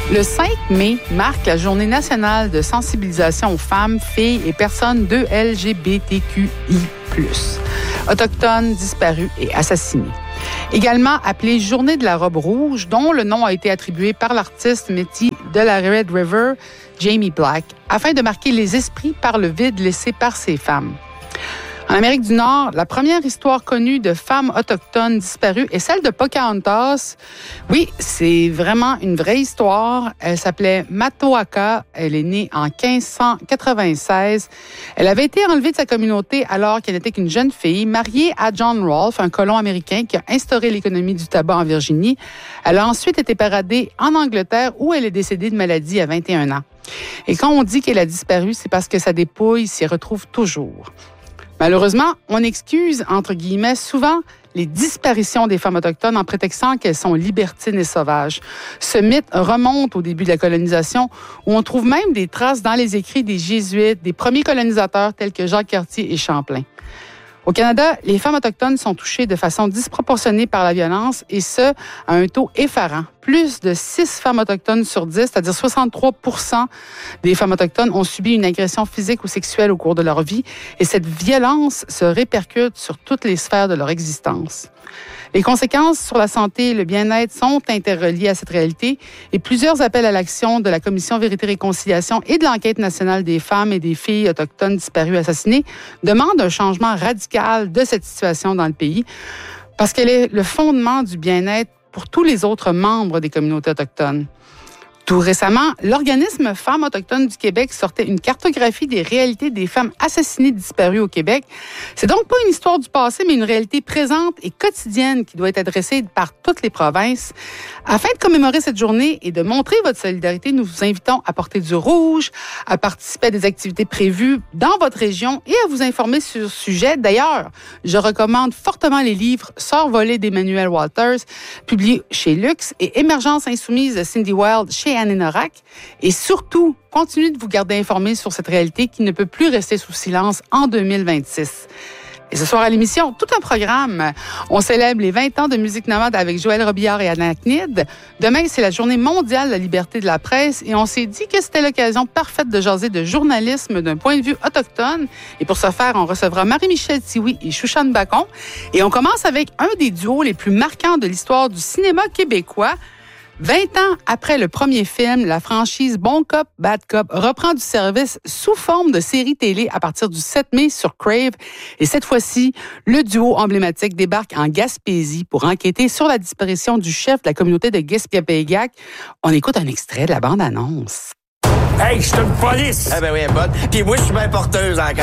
Le 5 mai marque la Journée nationale de sensibilisation aux femmes, filles et personnes de LGBTQI+, autochtones, disparus et assassinés. Également appelée Journée de la robe rouge, dont le nom a été attribué par l'artiste métis de la Red River, Jamie Black, afin de marquer les esprits par le vide laissé par ces femmes. En Amérique du Nord, la première histoire connue de femmes autochtones disparues est celle de Pocahontas. Oui, c'est vraiment une vraie histoire. Elle s'appelait Matoaka. Elle est née en 1596. Elle avait été enlevée de sa communauté alors qu'elle n'était qu'une jeune fille, mariée à John Rolfe, un colon américain qui a instauré l'économie du tabac en Virginie. Elle a ensuite été paradée en Angleterre où elle est décédée de maladie à 21 ans. Et quand on dit qu'elle a disparu, c'est parce que sa dépouille s'y retrouve toujours. Malheureusement, on excuse, entre guillemets, souvent les disparitions des femmes autochtones en prétextant qu'elles sont libertines et sauvages. Ce mythe remonte au début de la colonisation où on trouve même des traces dans les écrits des Jésuites, des premiers colonisateurs tels que Jacques Cartier et Champlain. Au Canada, les femmes autochtones sont touchées de façon disproportionnée par la violence et ce, à un taux effarant. Plus de 6 femmes autochtones sur 10, c'est-à-dire 63% des femmes autochtones ont subi une agression physique ou sexuelle au cours de leur vie et cette violence se répercute sur toutes les sphères de leur existence. Les conséquences sur la santé et le bien-être sont interreliées à cette réalité et plusieurs appels à l'action de la Commission Vérité-Réconciliation et de l'Enquête nationale des femmes et des filles autochtones disparues et assassinées demandent un changement radical de cette situation dans le pays parce qu'elle est le fondement du bien-être pour tous les autres membres des communautés autochtones. Tout récemment, l'organisme Femmes autochtones du Québec sortait une cartographie des réalités des femmes assassinées disparues au Québec. C'est donc pas une histoire du passé, mais une réalité présente et quotidienne qui doit être adressée par toutes les provinces. Afin de commémorer cette journée et de montrer votre solidarité, nous vous invitons à porter du rouge, à participer à des activités prévues dans votre région et à vous informer sur ce sujet. D'ailleurs, je recommande fortement les livres Sœurs volées d'Emmanuel Walters, publiés chez Luxe, et Émergence insoumise de Cindy Wild chez Anne Norac. Et surtout, continuez de vous garder informés sur cette réalité qui ne peut plus rester sous silence en 2026. Et ce soir à l'émission, tout un programme. On célèbre les 20 ans de Musique nomade avec Joël Robillard et Anna Knid. Demain, c'est la Journée mondiale de la liberté de la presse et on s'est dit que c'était l'occasion parfaite de jaser de journalisme d'un point de vue autochtone. Et pour ce faire, on recevra Marie-Michel Sioui et Chouchane Bacon. Et on commence avec un des duos les plus marquants de l'histoire du cinéma québécois. 20 ans après le premier film, la franchise Bon Cop, Bad Cop reprend du service sous forme de série télé à partir du 7 mai sur Crave. Et cette fois-ci, le duo emblématique débarque en Gaspésie pour enquêter sur la disparition du chef de la communauté de Gaspé-Pégac. On écoute un extrait de la bande-annonce. Hey, je suis une police! Ah ben oui, elle est bonne. Puis moi, je suis bien porteuse encore.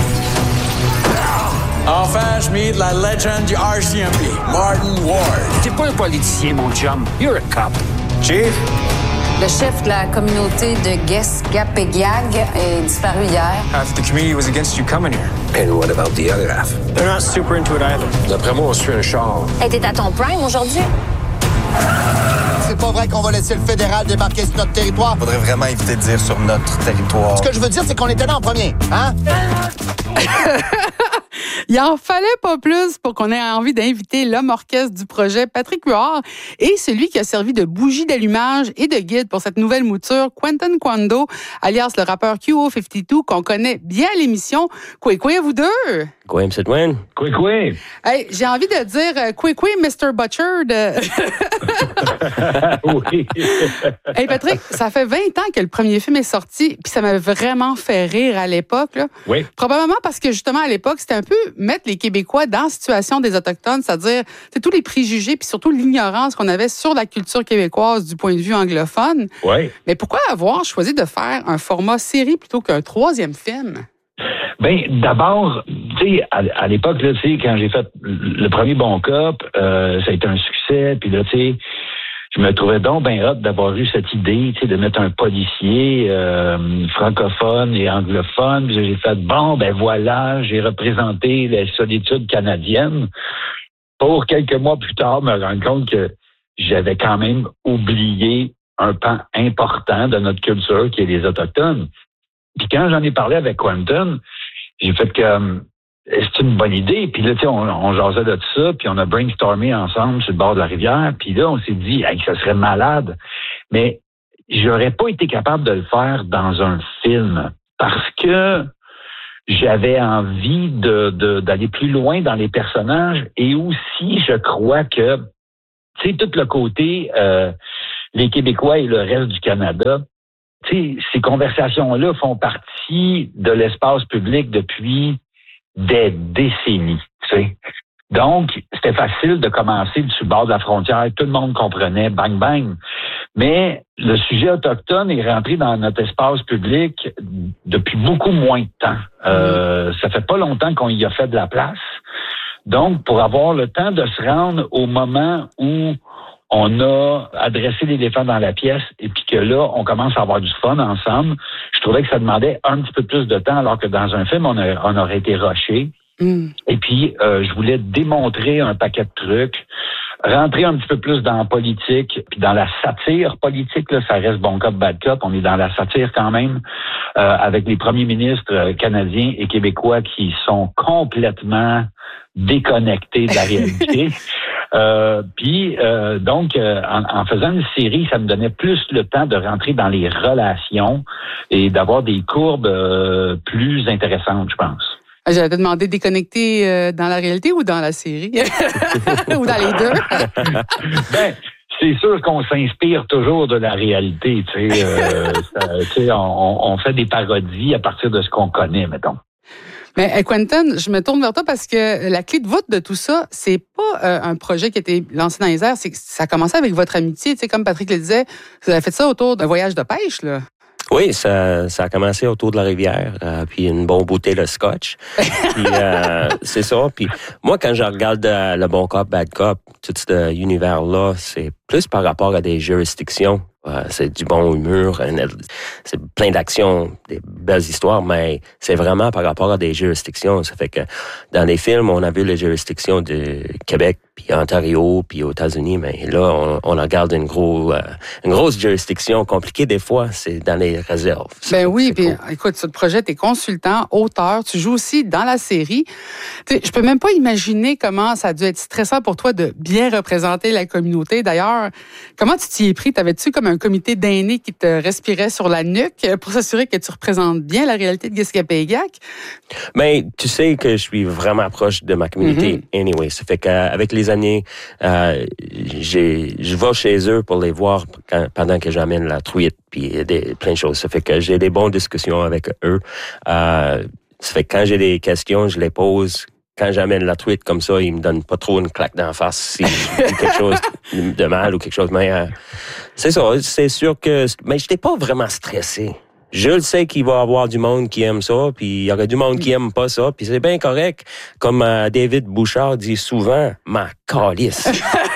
Enfin, je meet la légende du RCMP, Martin Ward. T'es pas un politicien, mon chum. You're a cop. Chief? Le chef de la communauté de Guess-Gap-Péguiag est disparu hier. Half the community was against you coming here. And what about the other half? They're not super into it either. D'après moi, on suit un char. Hey, t'es à ton prime aujourd'hui? C'est pas vrai qu'on va laisser le fédéral débarquer sur notre territoire. Faudrait vraiment éviter de dire sur notre territoire. Ce que je veux dire, c'est qu'on était là en premier, hein? Il en fallait pas plus pour qu'on ait envie d'inviter l'homme orchestre du projet, Patrick Huard, et celui qui a servi de bougie d'allumage et de guide pour cette nouvelle mouture, Quentin Kwando, alias le rappeur QO52, qu'on connaît bien à l'émission. Quoi, vous deux? Quoi, c'est Wayne? Quoi? Hey, j'ai envie de dire quoi, Mr. Butcher. Oui. Hey, Patrick, ça fait 20 ans que le premier film est sorti, puis ça m'a vraiment fait rire à l'époque, là. Oui. Probablement parce que, justement, à l'époque, c'était un peu mettre les Québécois dans la situation des Autochtones, c'est-à-dire tous les préjugés, puis surtout l'ignorance qu'on avait sur la culture québécoise du point de vue anglophone. Oui. Mais pourquoi avoir choisi de faire un format série plutôt qu'un troisième film? Ben, d'abord, tu sais, à l'époque, là, tu sais, quand j'ai fait le premier Bon Cop, ça a été un succès, puis là, tu sais, je me trouvais donc bien hâte d'avoir eu cette idée, tu sais, de mettre un policier francophone et anglophone. Puis j'ai fait, bon, ben voilà, j'ai représenté les solitudes canadiennes. Pour quelques mois plus tard, me rendre compte que j'avais quand même oublié un pan important de notre culture qui est les Autochtones. Puis quand j'en ai parlé avec Quentin, j'ai fait que c'est une bonne idée. Puis là, tu sais, on jasait de tout ça, puis on a brainstormé ensemble sur le bord de la rivière. Puis là, on s'est dit, hey, ça serait malade. Mais j'aurais pas été capable de le faire dans un film parce que j'avais envie d'aller plus loin dans les personnages et aussi, je crois que, tu sais, tout le côté les Québécois et le reste du Canada, tu sais, ces conversations-là font partie de l'espace public depuis des décennies, tu sais. Donc, c'était facile de commencer du bord de la frontière. Tout le monde comprenait, bang, bang. Mais le sujet autochtone est rentré dans notre espace public depuis beaucoup moins de temps. Ça fait pas longtemps qu'on y a fait de la place. Donc, pour avoir le temps de se rendre au moment où on a adressé l'éléphant dans la pièce et puis que là, on commence à avoir du fun ensemble, je trouvais que ça demandait un petit peu plus de temps alors que dans un film, on aurait été rushé. Et puis, je voulais démontrer un paquet de trucs, rentrer un petit peu plus dans la politique, puis dans la satire politique, là, ça reste bon cop, bad cop, on est dans la satire quand même, avec les premiers ministres canadiens et québécois qui sont complètement déconnectés de la réalité. Donc, en faisant une série, ça me donnait plus le temps de rentrer dans les relations et d'avoir des courbes plus intéressantes, je pense. J'allais te demander déconnecter dans la réalité ou dans la série? Ou dans les deux? Ben, c'est sûr qu'on s'inspire toujours de la réalité. Tu sais, on fait des parodies à partir de ce qu'on connaît, mettons. Mais Quentin, je me tourne vers toi parce que la clé de voûte de tout ça, c'est pas un projet qui a été lancé dans les airs, c'est que ça a commencé avec votre amitié. Tu sais, comme Patrick le disait, vous avez fait ça autour d'un voyage de pêche, là. Oui, ça a commencé autour de la rivière, puis une bonne bouteille de scotch. Puis c'est ça. Puis moi, quand je regarde le bon cop, bad cop, tout cet univers-là, c'est plus par rapport à des juridictions. C'est du bon humour, c'est plein d'actions, des belles histoires, mais c'est vraiment par rapport à des juridictions. Ça fait que dans les films, on a vu les juridictions de Québec, puis Ontario, puis aux États-Unis, mais là, on regarde une grosse juridiction compliquée des fois, c'est dans les réserves. Ben oui, puis écoute, sur le projet, t'es consultant, auteur, tu joues aussi dans la série. Je peux même pas imaginer comment ça a dû être stressant pour toi de bien représenter la communauté. D'ailleurs, comment tu t'y es pris? T'avais-tu comme un comité d'aînés qui te respirait sur la nuque pour s'assurer que tu représentes bien la réalité de Guiscapéguac? Ben, tu sais que je suis vraiment proche de ma communauté anyway. Ça fait qu'avec les années, je vais chez eux pour les voir pendant que j'amène la truite puis plein de choses. Ça fait que j'ai des bonnes discussions avec eux. Ça fait que quand j'ai des questions, je les pose. Quand j'amène la truite comme ça, ils me donnent pas trop une claque d'en face si je dis quelque chose de mal ou quelque chose. Mais c'est ça, c'est sûr que... Mais j'étais pas vraiment stressé. Je le sais qu'il va y avoir du monde qui aime ça, puis il y aurait du monde qui aime pas ça, puis c'est bien correct. Comme David Bouchard dit souvent, ma calisse.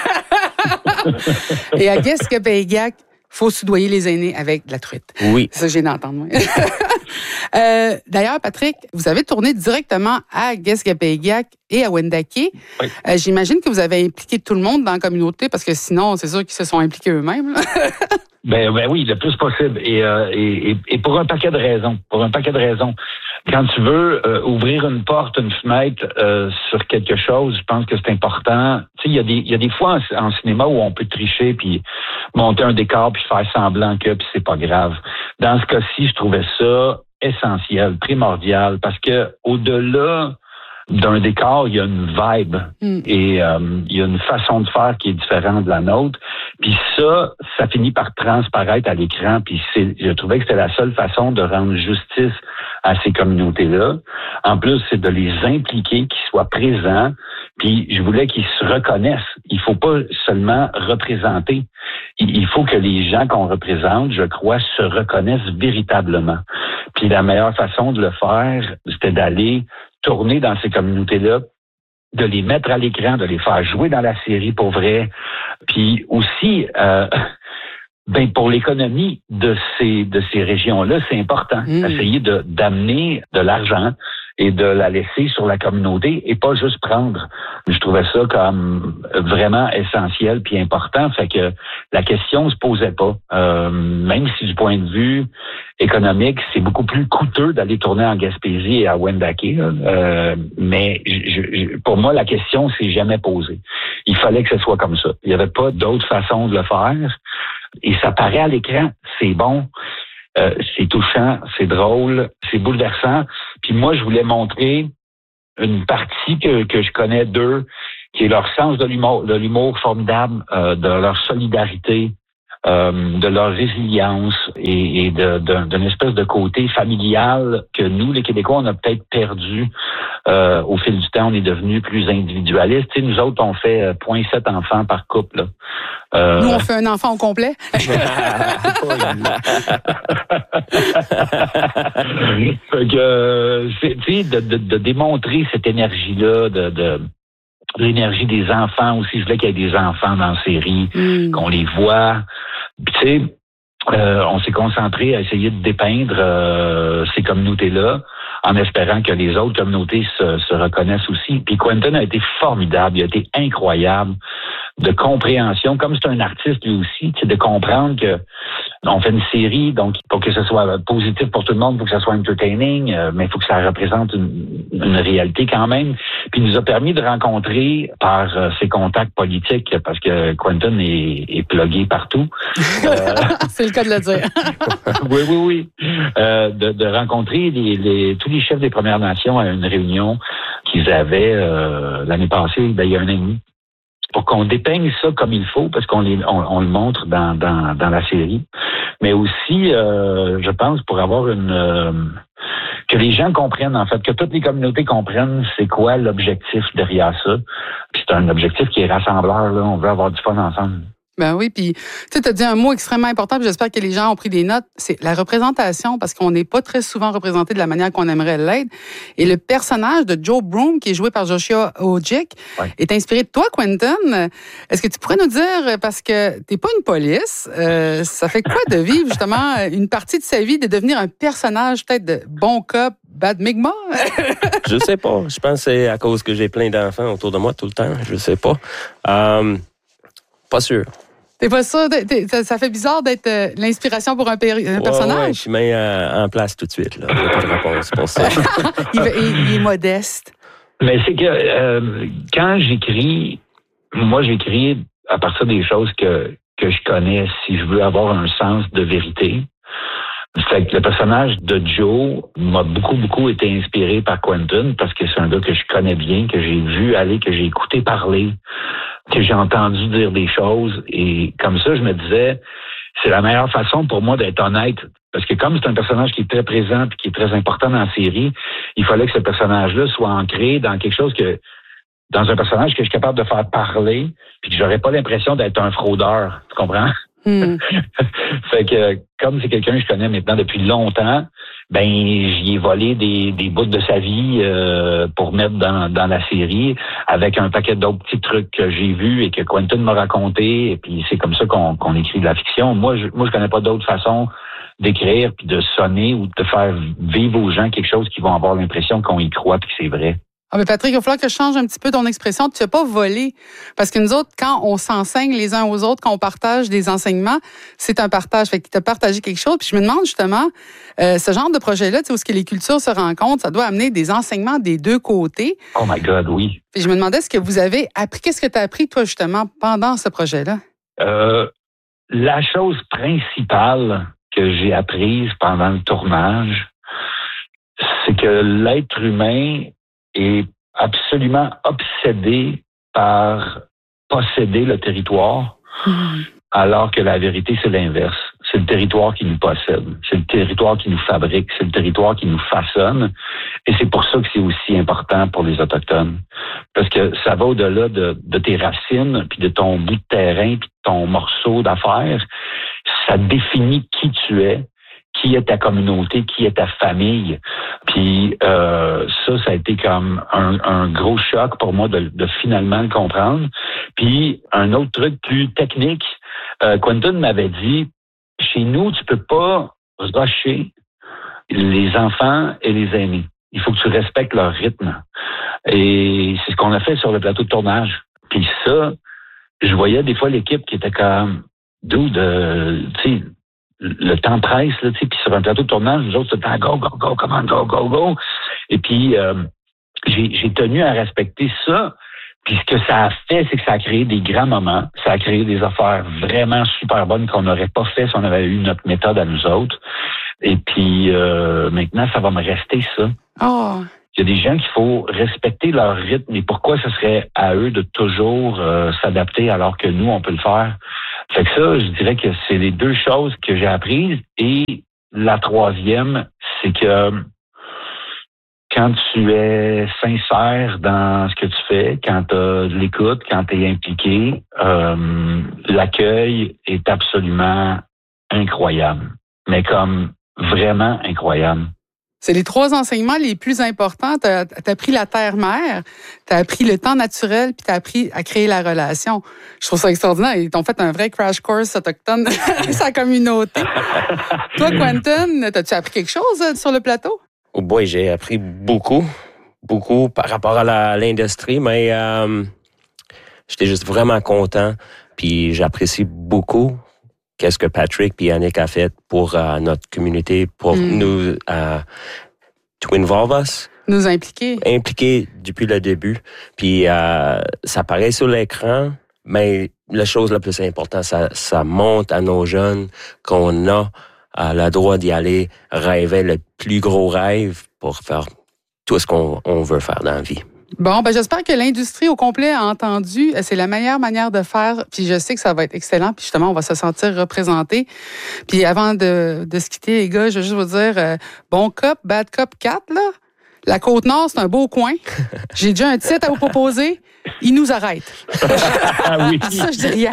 Et à Guiscapéguac, faut soudoyer les aînés avec de la truite. Oui. C'est ça que j'ai d'entendre, moi. D'ailleurs, Patrick, vous avez tourné directement à Guiscapéguac et à Wendake. Oui. J'imagine que vous avez impliqué tout le monde dans la communauté, parce que sinon, c'est sûr qu'ils se sont impliqués eux-mêmes. Ben oui, le plus possible. Et pour un paquet de raisons. Quand tu veux ouvrir une porte, une fenêtre sur quelque chose, je pense que c'est important. Tu sais, il y a des fois en cinéma où on peut tricher puis monter un décor puis faire semblant que puis c'est pas grave. Dans ce cas-ci, je trouvais ça essentiel, primordial, parce que au-delà d'un décor, il y a une vibe et il y a une façon de faire qui est différente de la nôtre. Puis ça finit par transparaître à l'écran. Puis je trouvais que c'était la seule façon de rendre justice à ces communautés-là. En plus, c'est de les impliquer, qu'ils soient présents. Puis je voulais qu'ils se reconnaissent. Il faut pas seulement représenter. Il faut que les gens qu'on représente, je crois, se reconnaissent véritablement. Puis la meilleure façon de le faire, c'était d'aller tourner dans ces communautés-là, de les mettre à l'écran, de les faire jouer dans la série pour vrai. Puis aussi, pour l'économie de ces régions-là, c'est important. Essayer d'amener de l'argent et de la laisser sur la communauté et pas juste prendre. Je trouvais ça comme vraiment essentiel puis important. Fait que la question se posait pas. Même si du point de vue économique, c'est beaucoup plus coûteux d'aller tourner en Gaspésie et à Wendake. Mais pour moi, la question s'est jamais posée. Il fallait que ce soit comme ça. Il n'y avait pas d'autre façon de le faire. Et ça paraît à l'écran, c'est bon, c'est touchant, c'est drôle, c'est bouleversant. Puis moi, je voulais montrer une partie que je connais d'eux, qui est leur sens de l'humour formidable, de leur solidarité, de leur résilience et d'une espèce de côté familial que nous, les Québécois, on a peut-être perdu au fil du temps. On est devenus plus individualistes. Tu sais, nous autres, on fait 0.7 enfants par couple. Nous, on fait un enfant au complet. Fait que, tu sais, de démontrer cette énergie-là, de l'énergie des enfants aussi. Je voulais qu'il y ait des enfants dans la série, qu'on les voit. Puis, tu sais, on s'est concentré à essayer de dépeindre ces communautés-là en espérant que les autres communautés se reconnaissent aussi. Puis Quentin a été formidable, il a été incroyable de compréhension, comme c'est un artiste lui aussi, de comprendre que on fait une série, donc pour que ce soit positif pour tout le monde, il faut que ça soit entertaining, mais il faut que ça représente une réalité quand même. Puis il nous a permis de rencontrer par ses contacts politiques, parce que Quentin est plugué partout. C'est le cas de le dire. Oui. De rencontrer tous les chefs des Premières Nations à une réunion qu'ils avaient l'année passée, il y a un an et demi, pour qu'on dépeigne ça comme il faut, parce qu'on le montre dans la série. Mais aussi, je pense, pour avoir que les gens comprennent, en fait, que toutes les communautés comprennent c'est quoi l'objectif derrière ça. Puis c'est un objectif qui est rassembleur, là. On veut avoir du fun ensemble. Ben oui, puis tu as dit un mot extrêmement important, puis j'espère que les gens ont pris des notes, c'est la représentation, parce qu'on n'est pas très souvent représenté de la manière qu'on aimerait l'être. Et le personnage de Joe Broome, qui est joué par Joshua Odjick, est inspiré de toi, Quentin. Est-ce que tu pourrais nous dire, parce que t'es pas une police, ça fait quoi de vivre justement une partie de sa vie, de devenir un personnage peut-être de bon cop, bad Mi'kmaq? Je sais pas. Je pense que c'est à cause que j'ai plein d'enfants autour de moi tout le temps. Je sais pas. Pas sûr. T'es pas sûr? Ça fait bizarre d'être l'inspiration pour un personnage? Ouais, je suis mis en place tout de suite. Là. Il n'y a pas de réponse pour ça. il est modeste. Mais c'est que quand j'écris, moi j'écris à partir des choses que je connais, si je veux avoir un sens de vérité. Fait que le personnage de Joe m'a beaucoup été inspiré par Quentin, parce que c'est un gars que je connais bien, que j'ai vu aller, que j'ai écouté parler, que j'ai entendu dire des choses. Et comme ça, je me disais, c'est la meilleure façon pour moi d'être honnête. Parce que comme c'est un personnage qui est très présent et qui est très important dans la série, il fallait que ce personnage-là soit ancré dans quelque chose dans un personnage que je suis capable de faire parler, puis que j'aurais pas l'impression d'être un fraudeur. Tu comprends? Fait que comme c'est quelqu'un que je connais maintenant depuis longtemps, ben j'y ai volé des bouts de sa vie pour mettre dans la série, avec un paquet d'autres petits trucs que j'ai vus et que Quentin m'a raconté, et puis c'est comme ça qu'on écrit de la fiction. Moi je connais pas d'autre façon d'écrire puis de sonner ou de faire vivre aux gens quelque chose qui vont avoir l'impression qu'on y croit puis que c'est vrai. Ah, mais Patrick, il va falloir que je change un petit peu ton expression. Tu n'as pas volé. Parce que nous autres, quand on s'enseigne les uns aux autres, quand on partage des enseignements, c'est un partage. Fait que tu as partagé quelque chose. Puis je me demande justement, ce genre de projet-là, où est-ce que les cultures se rencontrent, ça doit amener des enseignements des deux côtés. Oh my God, oui. Puis je me demandais ce que vous avez appris. Qu'est-ce que tu as appris, toi, justement, pendant ce projet-là? La chose principale que j'ai apprise pendant le tournage, c'est que l'être humain est absolument obsédé par posséder le territoire, alors que la vérité, c'est l'inverse. C'est le territoire qui nous possède. C'est le territoire qui nous fabrique. C'est le territoire qui nous façonne. Et c'est pour ça que c'est aussi important pour les Autochtones. Parce que ça va au-delà de tes racines, puis de ton bout de terrain, puis de ton morceau d'affaires. Ça définit qui tu es, qui est ta communauté, qui est ta famille. Puis ça a été comme un gros choc pour moi de finalement le comprendre. Puis un autre truc plus technique, Quentin m'avait dit, chez nous, tu peux pas rusher les enfants et les aînés. Il faut que tu respectes leur rythme. Et c'est ce qu'on a fait sur le plateau de tournage. Puis ça, je voyais des fois l'équipe qui était comme, tu sais, le temps presse, là, tu sais, puis sur un plateau de tournage, nous autres, c'était go, come on, go. Et puis, j'ai tenu à respecter ça. Puis ce que ça a fait, c'est que ça a créé des grands moments. Ça a créé des affaires vraiment super bonnes qu'on n'aurait pas fait si on avait eu notre méthode à nous autres. Et puis maintenant, ça va me rester ça. Oh. Il y a des gens qu'il faut respecter leur rythme. Et pourquoi ce serait à eux de toujours s'adapter alors que nous, on peut le faire? Fait que ça, je dirais que c'est les deux choses que j'ai apprises. Et la troisième, c'est que quand tu es sincère dans ce que tu fais, quand tu as de l'écoute, quand tu es impliqué, l'accueil est absolument incroyable. Mais comme vraiment incroyable. C'est les 3 enseignements les plus importants. Tu as appris la terre-mère, tu as appris le temps naturel, puis tu as appris à créer la relation. Je trouve ça extraordinaire. Ils t'ont fait un vrai crash course autochtone à sa communauté. Toi, Quentin, as-tu appris quelque chose sur le plateau? Oh boy, j'ai appris beaucoup par rapport à l'industrie, mais j'étais juste vraiment content, puis j'apprécie beaucoup qu'est-ce que Patrick et Yannick a fait pour notre communauté, pour nous, to involve us. Nous impliquer. Impliquer depuis le début. Puis ça paraît sur l'écran, mais la chose la plus importante, ça montre à nos jeunes qu'on a le droit d'y aller rêver le plus gros rêve pour faire tout ce qu'on veut faire dans la vie. Bon, ben j'espère que l'industrie au complet a entendu. C'est la meilleure manière de faire. Puis je sais que ça va être excellent. Puis justement, on va se sentir représenté. Puis avant de se quitter, les gars, je veux juste vous dire, bon cop, bad cop 4, là. La Côte-Nord, c'est un beau coin. J'ai déjà un titre à vous proposer. Ils nous arrêtent. Ah oui. Ça, je dis rien.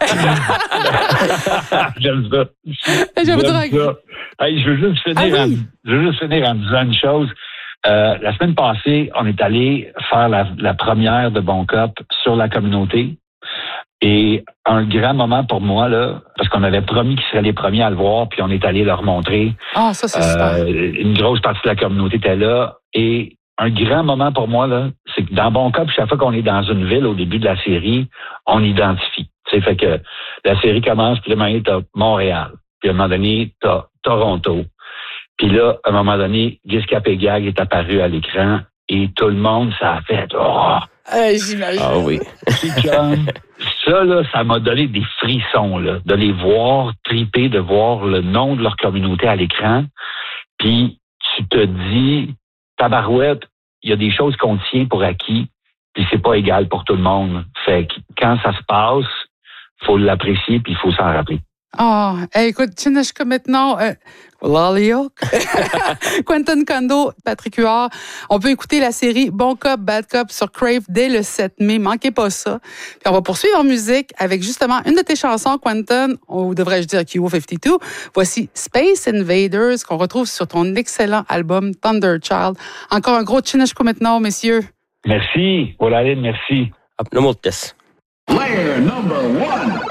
J'aime ça. J'aime ça. Hey, je veux juste finir en disant une chose. La semaine passée, on est allé faire la première de Bon Cop sur la communauté. Et un grand moment pour moi, là, parce qu'on avait promis qu'ils seraient les premiers à le voir, puis on est allé leur montrer. Ah, ça, c'est super. Une grosse partie de la communauté était là. Et un grand moment pour moi, là, c'est que dans Bon Cop, chaque fois qu'on est dans une ville au début de la série, on identifie. Tu sais, fait que la série commence, puis à un moment donné, t'as Montréal. Puis à un moment donné, t'as Toronto. Puis là, à un moment donné, Gis-Cap-et-Gag est apparu à l'écran et tout le monde, ça a fait « Oh! » J'imagine. Ah oui. C'est comme... Ça, là, ça m'a donné des frissons, là, de les voir triper, de voir le nom de leur communauté à l'écran. Puis tu te dis, tabarouette, il y a des choses qu'on tient pour acquis, puis c'est pas égal pour tout le monde. Fait que quand ça se passe, faut l'apprécier puis il faut s'en rappeler. Oh, écoute, Chineshka maintenant, Laliok, Quentin Kondo, Patrick Huard. On peut écouter la série Bon Cop, Bad Cop sur Crave dès le 7 mai. Manquez pas ça. Puis on va poursuivre en musique avec justement une de tes chansons, Quentin, ou devrais-je dire QO52. Voici Space Invaders qu'on retrouve sur ton excellent album Thunder Child. Encore un gros Chineshka maintenant, messieurs. Merci. Olaline, merci. Up, no more this. Player number 1.